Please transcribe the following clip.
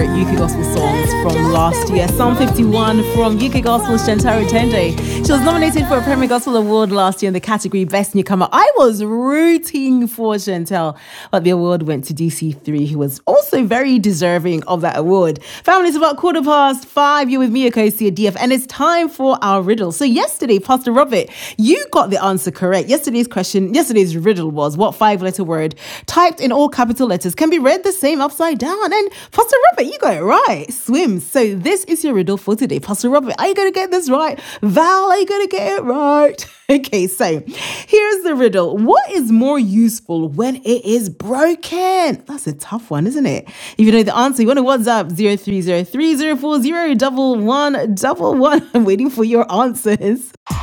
UK Gospel songs from last year. Psalm 51 from UK Gospel's Shantaro Tende. She was nominated for a Premier Gospel Award last year in the category Best Newcomer. I was rooting for Chantel, but the award went to DC3, who was also very deserving of that award. Family, it's about 5:15. You're with me, Akosia DF, and it's time for our riddle. So yesterday, Pastor Robert, you got the answer correct. Yesterday's riddle was, what 5-letter word typed in all capital letters can be read the same upside down? And Pastor Robert, you got it right. Swim. So this is your riddle for today. Pastor Robert, are you going to get this right? Val, are you going to get it right? Okay, so here's the riddle. What is more useful when it is broken? That's a tough one, isn't it? If you know the answer, you want to WhatsApp 0303 040 1111. I'm waiting for your answers.